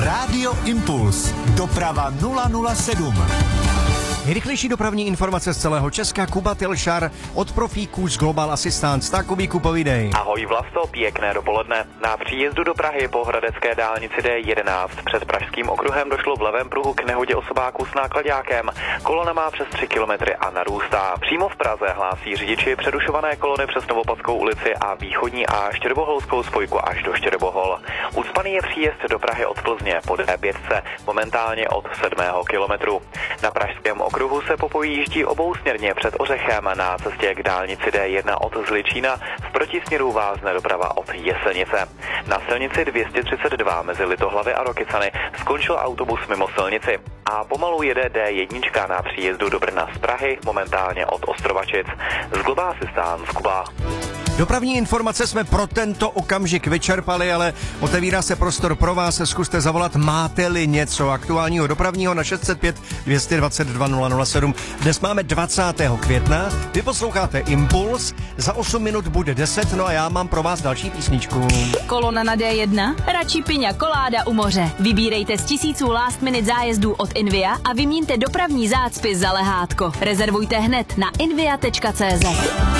Rádio Impuls. Doprava 007. Nejrychlejší dopravní informace z celého Česka, Kuba Tilšar od profíků z Global Assistance. Tak, Kubíku, povídej. Ahoj Vlasto, pěkné dopoledne. Na příjezdu do Prahy po hradecké dálnici D11 před Pražským okruhem došlo v levém pruhu k nehodě osobáků s náklaďákem. Kolona má přes 3 kilometry a narůstá. Přímo v Praze hlásí řidiči přerušované kolony přes Novopadskou ulici a východní a Štěrboholskou spojku až do Štěrbohol. Ucpaný je příjezd do Prahy od Plzně po D5, momentálně od 7. kilometru. Na pražském okruhu se popojíždí obousměrně před Ořechem na cestě k dálnici D1 od Zličína, v protisměru vázne doprava od Jesenice. Na silnici 232 mezi Litohlavy a Rokycany skončil autobus mimo silnici a pomalu jede D1 na příjezdu do Brna z Prahy, momentálně od Ostrovačic. Z Global Assistance, Kuba. Dopravní informace jsme pro tento okamžik vyčerpali, ale otevírá se prostor pro vás. Zkuste zavolat, máte-li něco aktuálního dopravního na 605 222 007. Dnes máme 20. května, vy posloucháte Impuls, za 8 minut bude 10, no a já mám pro vás další písničku. Kolona na D1, radši piňa koláda u moře. Vybírejte z tisíců last minute zájezdů od Invia a vyměňte dopravní zácpy za lehátko. Rezervujte hned na invia.cz.